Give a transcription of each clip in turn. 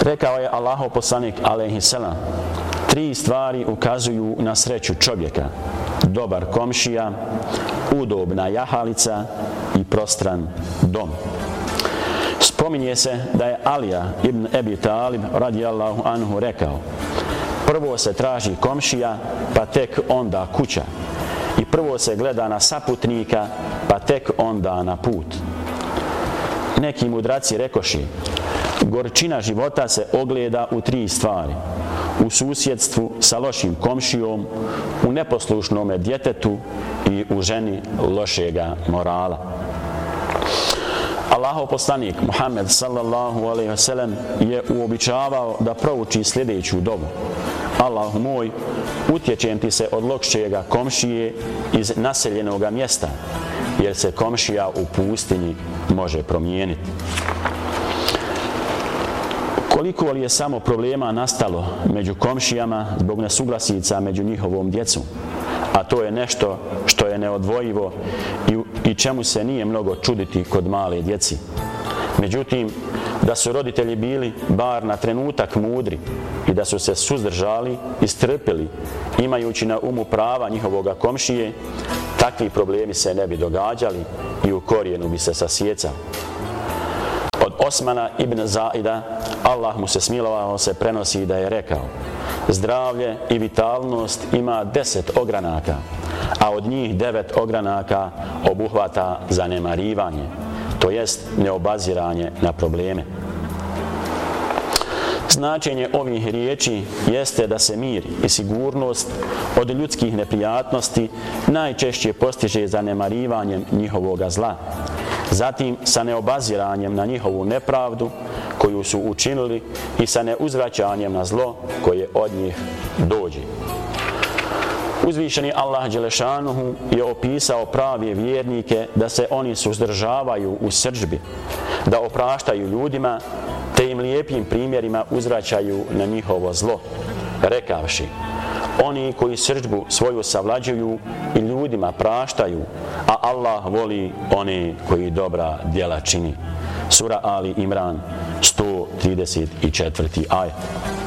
Rekao je Allahov poslanik alejhiselam: 3 stvari ukazuju na sreću čovjeka: dobar komšija, udobna jahalica i prostran dom. Spominje se da je Alija ibn Ebi Talib radijallahu anhu rekao: prvo se traži komšija, pa tek onda kuća. I prvo se gleda na saputnika, pa tek onda na put. Neki mudraci rekoši: gorčina života se ogleda u 3 stvari: u susjedstvu sa lošim komšijom, u neposlušnome djetetu i u ženi lošega morala. Allahov poslanik Muhammed sallallahu alejhi ve sellem je uobičavao da prouči sljedeću dovu: Allahu moj, utječem ti se od lošega komšije iz naseljenog mjesta, jer se komšija u pustinji može promijeniti. Koliko li je samo problema nastalo među komšijama zbog nesuglasica među njihovom djecom, a to je nešto što je neodvojivo i čemu se nije mnogo čuditi kod male djeci. Međutim, da su roditelji bili bar na trenutak mudri i da su se suzdržali i strpili, imajući na umu prava njihovoga komšije, takvi problemi se ne bi događali i u korijenu bi se sasjecali. Od Osmana ibn Zaida, Allah mu se smilovao, se prenosi da je rekao: zdravlje i vitalnost ima 10 ogranaka, a od njih 9 ogranaka obuhvata zanemarivanje, to jest neobaziranje na probleme. Značenje ovih riječi jeste da se mir i sigurnost od ljudskih neprijatnosti najčešće postiže zanemarivanjem njihovoga zla, zatim sa neobaziranjem na njihovu nepravdu koju su učinili i sa neuzvraćanjem na zlo koje od njih dođe. Uzvišeni Allah dželešanuhu je opisao prave vjernike da se oni suzdržavaju u srdžbi, da opraštaju ljudima te im lijepim primjerima uzvraćaju na njihovo zlo, rekavši: oni koji srdžbu svoju savlađuju i ljudima praštaju, a Allah voli one koji dobra djela čini. Sura Ali Imran 134. ajet.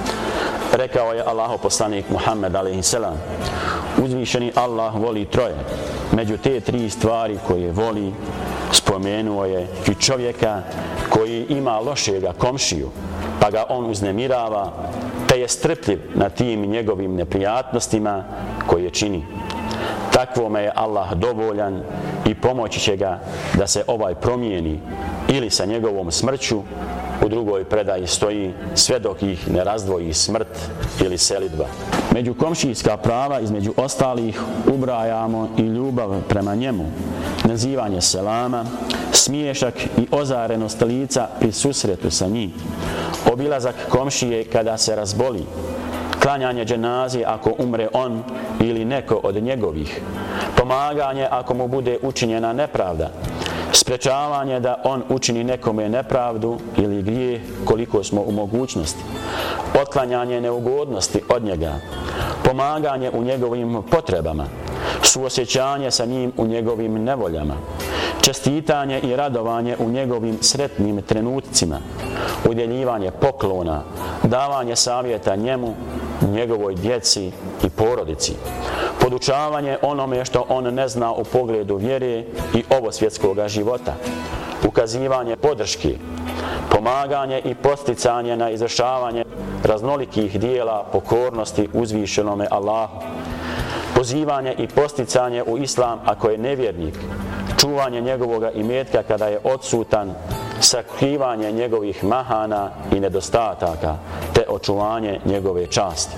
Rekao je Allahov poslanik Muhammed alejhiselam: uzvišeni Allah voli 3. Među te 3 stvari koje voli spomenuo je i čovjeka koji ima lošega komšiju, pa ga on uznemirava, te je strpljiv na tim njegovim neprijatnostima koje čini. Takvome je Allah dovoljan i pomoći će ga da se ovaj promijeni ili sa njegovom smrću, u drugoj predaji stoji, sve dok ih ne razdvoji smrt ili selidba. Među komšijska prava između ostalih ubrajamo i ljubav prema njemu, nazivanje selama, smiješak i ozarenost lica pri susretu sa njim, obilazak komšije kada se razboli, klanjanje dženaze ako umre on ili neko od njegovih, pomaganje ako mu bude učinjena nepravda, sprečavanje da on učini nekome nepravdu ili grijeh koliko smo u mogućnosti, otklanjanje neugodnosti od njega, pomaganje u njegovim potrebama, suosjećanje sa njim u njegovim nevoljama, čestitanje i radovanje u njegovim sretnim trenutcima, udjeljivanje poklona, davanje savjeta njemu, njegovoj djeci i porodici, podučavanje onome što on ne zna u pogledu vjere i ovosvjetskoga života, ukazivanje podrške, pomaganje i posticanje na izvršavanje raznolikih dijela pokornosti uzvišenome Allahu, pozivanje i posticanje u islam ako je nevjernik, čuvanje njegovoga imetka kada je odsutan, sakrivanje njegovih mahana i nedostataka, te očuvanje njegove časti.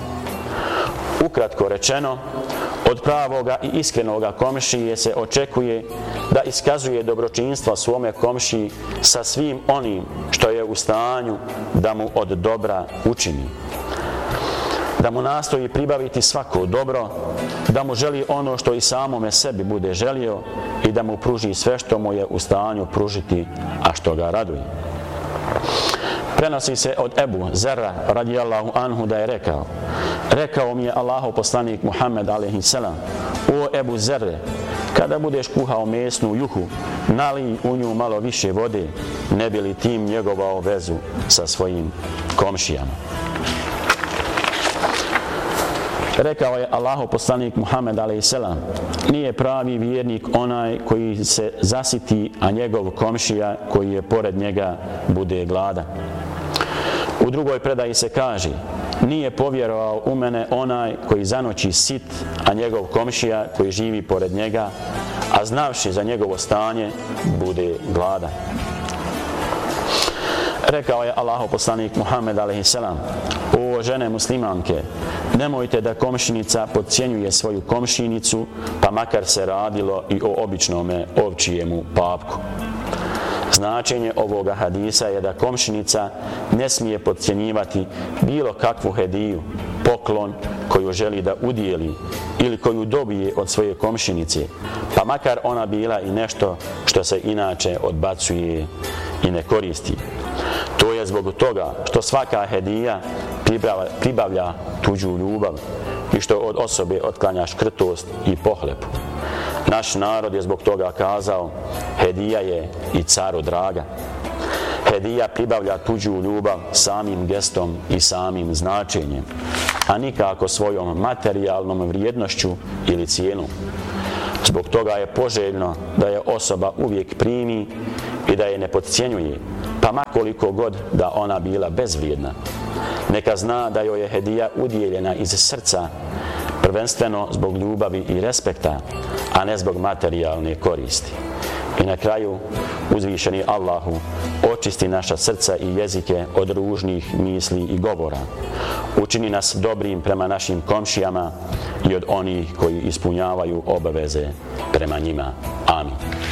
Ukratko rečeno, od pravoga i iskrenoga komšije se očekuje da iskazuje dobročinstva svome komšiji sa svim onim što je u stanju da mu od dobra učini. Da mu nastoji pribaviti svako dobro, da mu želi ono što i samome sebi bude želio i da mu pruži sve što mu je u stanju pružiti, a što ga raduje. Prenosi se od Ebu Zerra radijallahu anhu da je rekao: rekao mi je Allahov poslanik Muhammed alejhiselam: o Ebu Zerre, Kada budeš kuhao mesnu juhu, nalij u nju malo više vode, ne bi li tim njegovao vezu sa svojim komšijama. Rekao je Allahov poslanik Muhammed a.s. Nije pravi vjernik onaj koji se zasiti, a njegov komšija koji je pored njega bude gladan. U drugoj predaji se kaže: nije povjerovao u mene onaj koji zanoći sit, a njegov komšija koji živi pored njega, a znavši za njegovo stanje, bude gladan. Rekao je Allahov poslanik Muhammed a.s. O žene muslimanke, nemojte da komšinica podcjenjuje svoju komšinicu, pa makar se radilo i o običnome ovčijemu papku. Značenje ovoga hadisa je da komšinica ne smije podcjenjivati bilo kakvu hediju, poklon koju želi da udijeli ili koju dobije od svoje komšinice, pa makar ona bila i nešto što se inače odbacuje i ne koristi. To je zbog toga što svaka hedija pribavlja tuđu ljubav i što od osobe otklanja škrtost i pohlepu. Naš narod je zbog toga kazao: hedija je i caru draga. Hedija pribavlja tuđu ljubav samim gestom i samim značenjem, a nikako svojom materijalnom vrijednošću ili cijenom. Zbog toga je poželjno da je osoba uvijek primi i da je ne podcjenjuje, pa makoliko god da ona bila bezvrijedna. Neka zna da joj je hedija udijeljena iz srca, prvenstveno zbog ljubavi i respekta, a ne zbog materijalne koristi. I na kraju, uzvišeni Allahu, očisti naša srca i jezike od ružnih misli i govora. Učini nas dobrim prema našim komšijama i od onih koji ispunjavaju obaveze prema njima. Amin.